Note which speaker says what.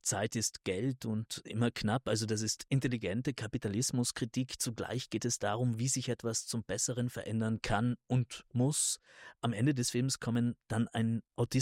Speaker 1: Zeit ist Geld und immer knapp. Also das ist intelligente Kapitalismuskritik. Zugleich geht es darum, wie sich etwas zum Besseren verändern kann und muss. Am Ende des Films kommen dann ein Autist